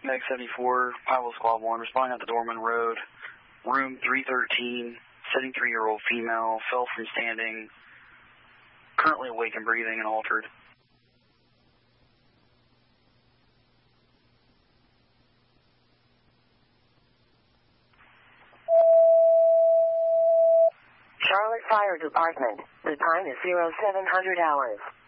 Meg 74, Iowa Squad 1, responding at the Dorman Road, room 313, 73-year-old female, fell from standing, currently awake and breathing and altered. Charlotte Fire Department. The time is 0700 hours.